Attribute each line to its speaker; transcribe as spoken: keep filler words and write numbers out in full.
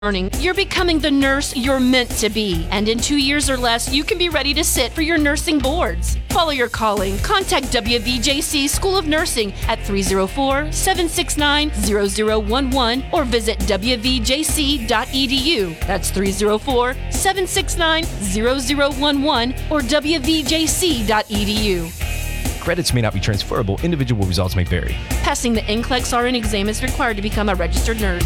Speaker 1: Learning, you're becoming the nurse you're meant to be. And in two years or less, you can be ready to sit for your nursing boards. Follow your calling. Contact W V J C School of Nursing at three oh four, seven six nine, zero zero one one or visit w v j c dot e d u. That's three oh four, seven six nine, zero zero one one or w v j c dot e d u.
Speaker 2: Credits may not be transferable. Individual results may vary.
Speaker 1: Passing the N C L E X R N exam is required to become a registered nurse.